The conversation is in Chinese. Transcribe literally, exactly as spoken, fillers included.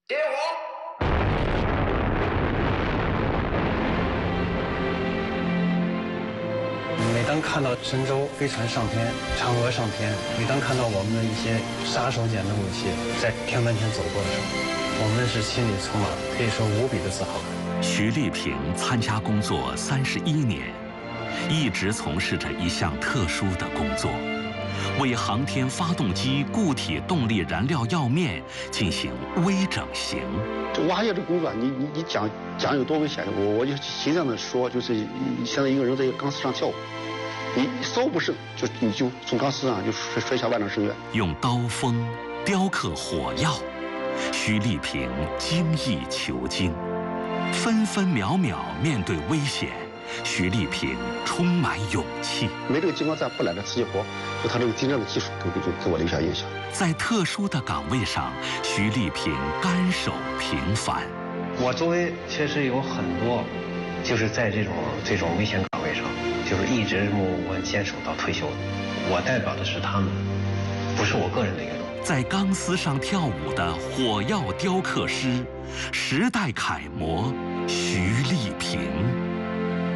点火！ 每当看到神舟飞船上天、嫦娥上天，每当看到我们的一些杀手锏的武器在天门前走过的时候，我们是心里充满可以说无比的自豪。 徐立平参加工作三十一年，一直从事着一项特殊的工作。 为航天发动机固体动力燃料药面进行微整形。 这挖药这工作，你你你讲讲有多危险？我我就形象的说，就是像一个人在一个钢丝上跳舞，你稍不慎就你就从钢丝上就摔摔下万丈深渊。 用刀锋雕刻火药，徐立平精益求精，分分秒秒面对危险。 徐立平充满勇气， 没这个激光站不揽这瓷器活，就他这个精湛的技术给给给我留下印象。 在特殊的岗位上，徐立平甘守平凡。 我周围确实有很多，就是在这种这种危险岗位上，就是一直默默坚守到退休的。我代表的是他们，不是我个人的一个。 在钢丝上跳舞的火药雕刻师，时代楷模徐立平。